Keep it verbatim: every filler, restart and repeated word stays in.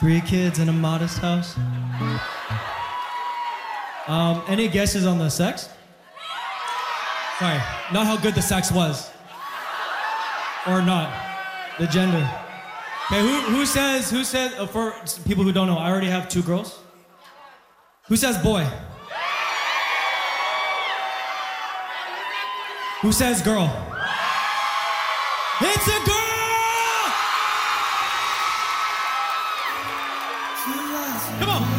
Three kids in a modest house. Um, any guesses on the sex? Sorry, not how good the sex was. Or not. The gender. Okay, who, who says, who says, uh, for people who don't know, I already have two girls. Who says boy? Who says girl? It's a girl! Come on.